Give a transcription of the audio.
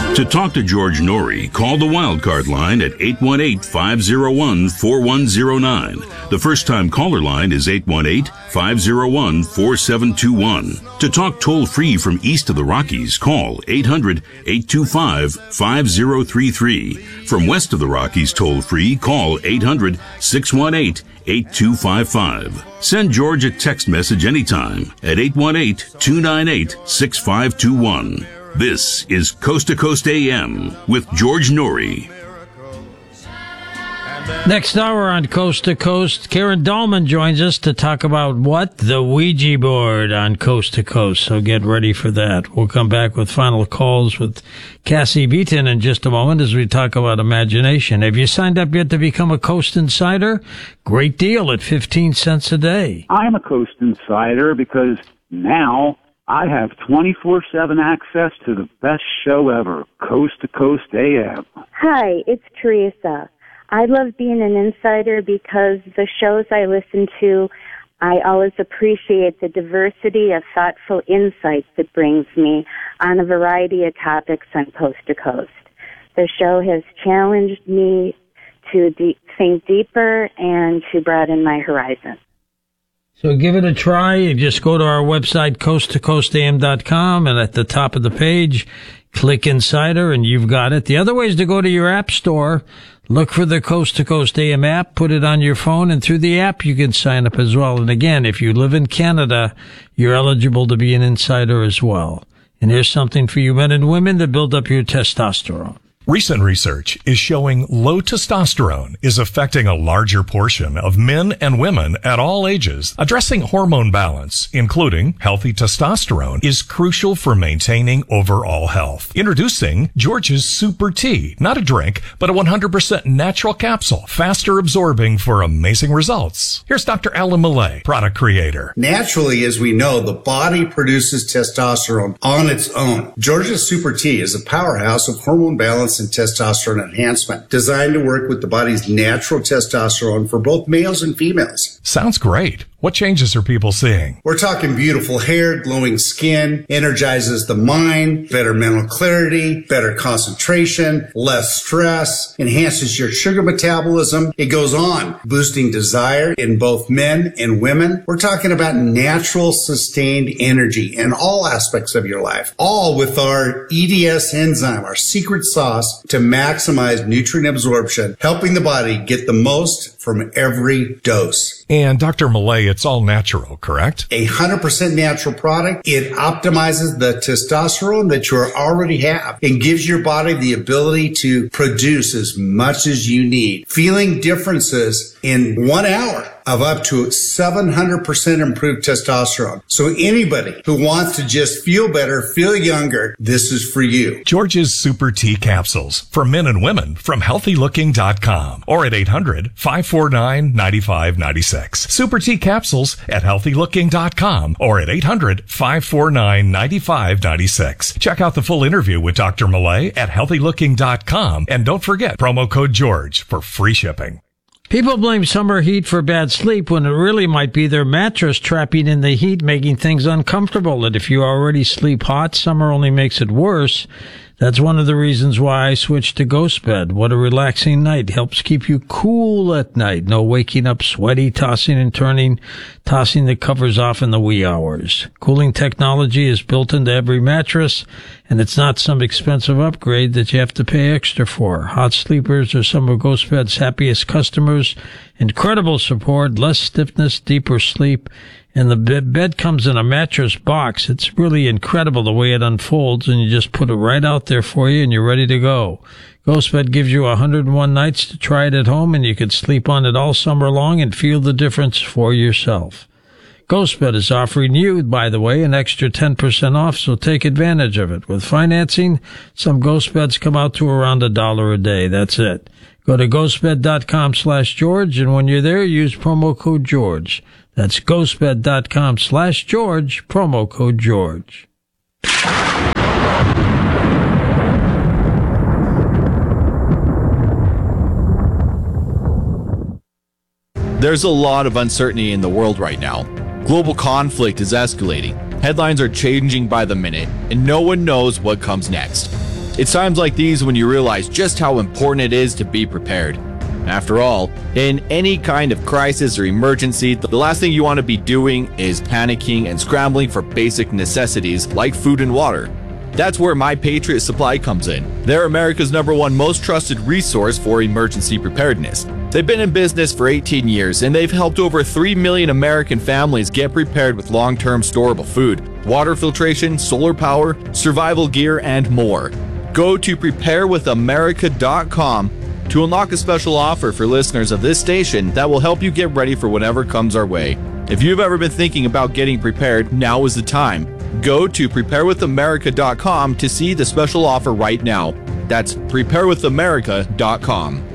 To talk to George Norrie, call the Wildcard line at 818-501-4109. The first-time caller line is 818-501-4721. To talk toll-free from east of the Rockies, call 800-825-5033. From west of the Rockies toll-free, call 800-618-8255. Send George a text message anytime at 818-298-6521. This is Coast to Coast AM with George Norrie. Next hour on Coast to Coast, Karen Dahlman joins us to talk about what? The Ouija board on Coast to Coast. So get ready for that. We'll come back with final calls with Cassie Beaton in just a moment as we talk about imagination. Have you signed up yet to become a Coast Insider? Great deal at 15 cents a day. I'm a Coast Insider because now I have 24/7 access to the best show ever, Coast to Coast AM. Hi, it's Teresa. I love being an insider because the shows I listen to, I always appreciate the diversity of thoughtful insights it brings me on a variety of topics on Coast to Coast. The show has challenged me to think deeper and to broaden my horizon. So give it a try. You just go to our website, coasttocoastam.com, and at the top of the page, click Insider, and you've got it. The other way is to go to your app store, look for the Coast to Coast AM app, put it on your phone, and through the app you can sign up as well. And again, if you live in Canada, you're eligible to be an insider as well. And here's something for you men and women to build up your testosterone. Recent research is showing low testosterone is affecting a larger portion of men and women at all ages. Addressing hormone balance, including healthy testosterone, is crucial for maintaining overall health. Introducing George's Super Tea, not a drink, but a 100% natural capsule, faster absorbing for amazing results. Here's Dr. Alan Millay, product creator. Naturally, as we know, the body produces testosterone on its own. George's Super Tea is a powerhouse of hormone balance and testosterone enhancement, designed to work with the body's natural testosterone for both males and females. Sounds great. What changes are people seeing? We're talking beautiful hair, glowing skin, energizes the mind, better mental clarity, better concentration, less stress, enhances your sugar metabolism. It goes on, boosting desire in both men and women. We're talking about natural, sustained energy in all aspects of your life, all with our EDS enzyme, our secret sauce to maximize nutrient absorption, helping the body get the most from every dose. And Dr. Millay, it's all natural, correct? 100% natural product. It optimizes the testosterone that you already have and gives your body the ability to produce as much as you need. Feeling differences in 1 hour of up to 700% improved testosterone. So anybody who wants to just feel better, feel younger, this is for you. George's Super Tea capsules for men and women from healthylooking.com or at 800-549-9596. Super Tea capsules at healthylooking.com or at 800-549-9596. Check out the full interview with Dr. Millay at healthylooking.com and don't forget promo code George for free shipping. People blame summer heat for bad sleep when it really might be their mattress trapping in the heat, making things uncomfortable. And if you already sleep hot, summer only makes it worse. That's one of the reasons why I switched to Ghost Bed. What a relaxing night. Helps keep you cool at night. No waking up sweaty, tossing and turning, tossing the covers off in the wee hours. Cooling technology is built into every mattress, and it's not some expensive upgrade that you have to pay extra for. Hot sleepers are some of Ghost Bed's happiest customers. Incredible support, less stiffness, deeper sleep. And the bed comes in a mattress box. It's really incredible the way it unfolds, and you just put it right out there for you, and you're ready to go. Ghost Bed gives you 101 nights to try it at home, and you can sleep on it all summer long and feel the difference for yourself. Ghost Bed is offering you, by the way, an extra 10% off, so take advantage of it. With financing, some Ghost Beds come out to around $1 a day. That's it. Go to ghostbed.com/George, and when you're there, use promo code George. That's ghostbed.com/George, promo code George. There's a lot of uncertainty in the world right now. Global conflict is escalating. Headlines are changing by the minute, and no one knows what comes next. It's times like these when you realize just how important it is to be prepared. After all, in any kind of crisis or emergency, the last thing you want to be doing is panicking and scrambling for basic necessities like food and water. That's where My Patriot Supply comes in. They're America's #1 most trusted resource for emergency preparedness. They've been in business for 18 years, and they've helped over 3 million American families get prepared with long-term storable food, water filtration, solar power, survival gear, and more. Go to preparewithamerica.com to unlock a special offer for listeners of this station that will help you get ready for whatever comes our way. If you've ever been thinking about getting prepared, now is the time. Go to preparewithamerica.com to see the special offer right now. That's preparewithamerica.com.